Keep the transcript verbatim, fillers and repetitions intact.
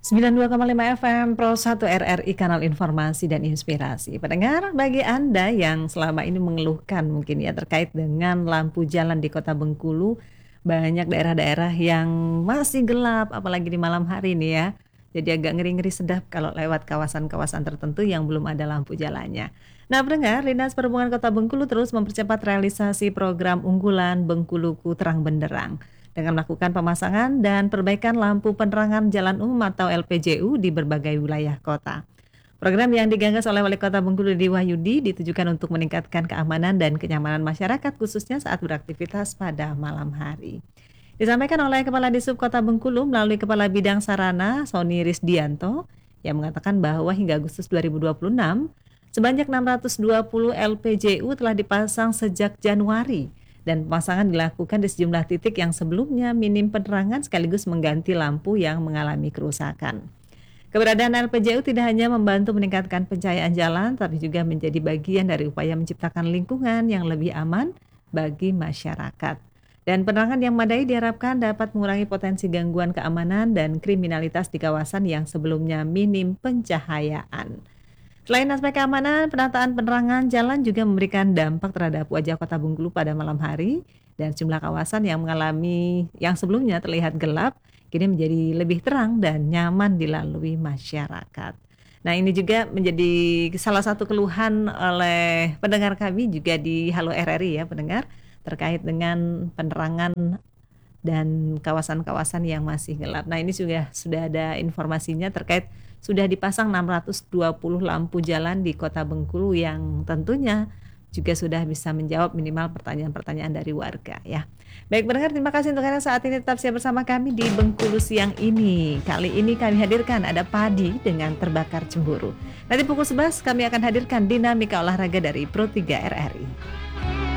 sembilan puluh dua koma lima F M Pro satu R R I, kanal informasi dan inspirasi. Pendengar, bagi Anda yang selama ini mengeluhkan mungkin ya terkait dengan lampu jalan di Kota Bengkulu, banyak daerah-daerah yang masih gelap apalagi di malam hari nih ya. Jadi agak ngeri-ngeri sedap kalau lewat kawasan-kawasan tertentu yang belum ada lampu jalannya. Nah, pendengar, Dinas Perhubungan Kota Bengkulu terus mempercepat realisasi program unggulan Bengkuluku Terang Benderang dengan melakukan pemasangan dan perbaikan lampu penerangan jalan umum atau L P J U di berbagai wilayah kota. Program yang digagas oleh Wali Kota Bengkulu Didi Wahyudi ditujukan untuk meningkatkan keamanan dan kenyamanan masyarakat khususnya saat beraktivitas pada malam hari. Disampaikan oleh Kepala Disub Kota Bengkulu melalui Kepala Bidang Sarana Sony Risdianto yang mengatakan bahwa hingga Agustus dua ribu dua puluh enam sebanyak enam ratus dua puluh L P J U telah dipasang sejak Januari. Dan pemasangan dilakukan di sejumlah titik yang sebelumnya minim penerangan sekaligus mengganti lampu yang mengalami kerusakan. Keberadaan L P J U tidak hanya membantu meningkatkan pencahayaan jalan, tapi juga menjadi bagian dari upaya menciptakan lingkungan yang lebih aman bagi masyarakat. Dan penerangan yang memadai diharapkan dapat mengurangi potensi gangguan keamanan dan kriminalitas di kawasan yang sebelumnya minim pencahayaan. Selain aspek keamanan, penataan penerangan jalan juga memberikan dampak terhadap wajah Kota Bengkulu pada malam hari dan sejumlah kawasan yang mengalami yang sebelumnya terlihat gelap kini menjadi lebih terang dan nyaman dilalui masyarakat. Nah, ini juga menjadi salah satu keluhan oleh pendengar kami juga di Halo R R I ya pendengar terkait dengan penerangan dan kawasan-kawasan yang masih gelap. Nah, ini juga sudah ada informasinya terkait sudah dipasang enam ratus dua puluh lampu jalan di Kota Bengkulu yang tentunya juga sudah bisa menjawab minimal pertanyaan-pertanyaan dari warga ya. Baik pendengar, terima kasih untuk Anda saat ini tetap siap bersama kami di Bengkulu siang ini. Kali ini kami hadirkan ada Padi dengan Terbakar Cemburu. Nanti pukul sebelas kami akan hadirkan dinamika olahraga dari Pro tiga R R I.